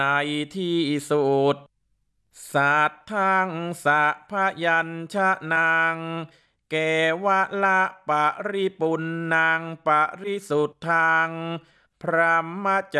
ในที่สุดสัตทั้งสัพยัญชนะเกวะละปริปุณนังปริสุทธังพรหมจ